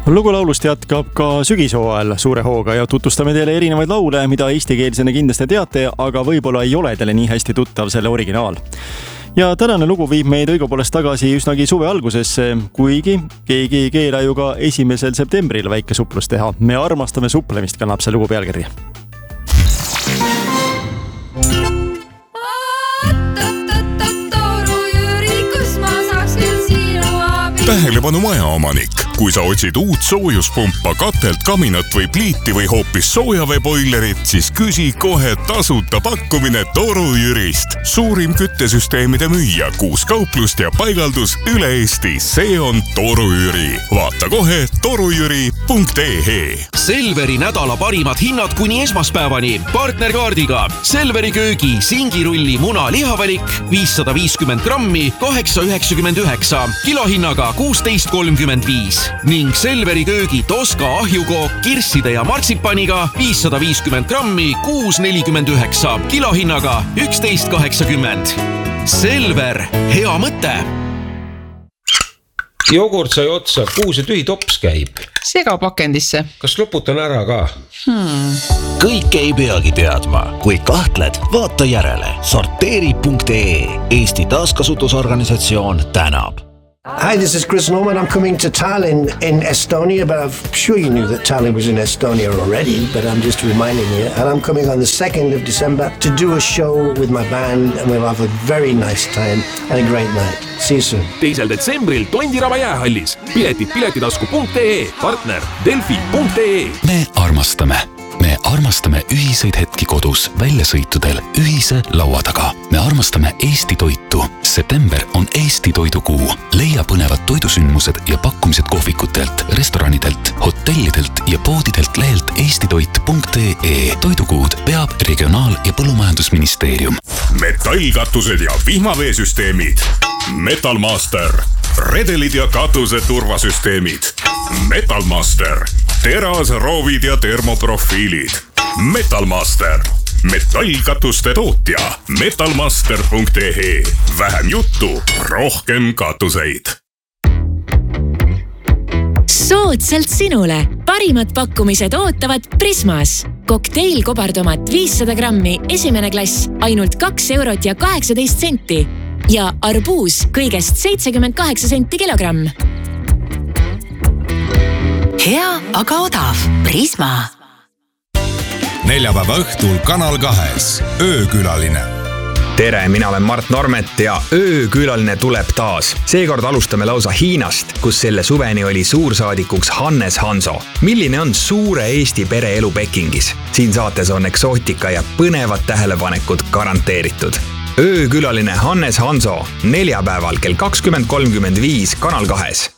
Lugulaulust jätkab ka sügishooajal suure hooga ja tutvustame teile erinevaid laule, mida eestikeelsena kindlasti teate, aga võib-olla ei ole teile nii hästi tuttav selle originaal. Ja tänane lugu viib meid õigupoolest tagasi üsnagi suve algusesse, kuigi keegi ei keela ju ka 1. septembril väike suplus teha. Me armastame suplemist, kannab see lugu pealkirja. Tähelepanu majaomanik. Kui sa otsid uut soojuspumpa, katelt, kaminat või pliiti või hoopis soojaveeboilerit, siis küsi kohe tasuta pakkumine Toru Jürist. Suurim küttesüsteemide müüja, 6 kauplust ja paigaldus üle Eesti. See on Toru Jüri. Vaata kohe torujüri.ee. Selveri nädala parimad hinnad kuni esmaspäevani. Partnerkaardiga Selveri köögi singirulli muna lihavalik 550 grammi 8,99 kilohinnaga 16,35 ning Selveri köögi Toska ahjukook kirsside ja martsipaniga 550 grammi 6,49 kilohinnaga 11,80. Selver, hea mõte! Jogurt sai otsa, kuhu see tühi tops käib? Sega pakendisse. Kas loputan ära ka? Kõik ei peagi teadma. Kui kahtled, vaata järele. Sorteeri.ee. Eesti taaskasutusorganisatsioon tänab. Hi, this is Chris Norman. I'm coming to Tallinn in Estonia, but I'm sure you knew that Tallinn was in Estonia already, but I'm just reminding you. And I'm coming on the 2nd of December to do a show with my band, and we'll have a very nice time and a great night. See you soon. 2. detsembril Tondiraba jäähallis. Piletid piletitasku.ee, partner Delfi.ee. Me armastame ühiseid hetki kodus, väljasõitudel, ühise laua taga. Me armastame Eesti toitu. September on Eesti toidukuu. Leia põnevad toidusündmused ja pakkumised kohvikutelt, restoranidelt, hotellidelt ja poodidelt lehelt eestitoit.ee. Toidukuud peab Regionaal- ja Põllumajandusministeerium. Metallkatused ja vihmaveesüsteemid. Metalmaster. Redelid ja katuse turvasüsteemid. Metalmaster. Teras, roovid ja termoprofiilid. Metalmaster. Metallkatuste tootja. Metalmaster.ee. Vähem juttu, rohkem katuseid. Soodsalt sinule. Parimad pakkumised ootavad Prismas. Kokteil kobartomat 500 grammi, esimene klass, ainult 2,18 €. Ja arbuus kõigest 78 senti kilogramm. Hea, aga odav. Prisma. Neljapäeva õhtul Kanal 2. Öökülaline. Tere, mina olen Mart Normet ja öökülaline tuleb taas. Seekord alustame lausa Hiinast, kus selle suveni oli suursaadikuks Hannes Hanso. Milline on suure Eesti pere elu Pekingis? Siin saates on eksootika ja põnevad tähelepanekud garanteeritud. Öökülaline Hannes Hanso neljapäeval kell 20.35 Kanal 2.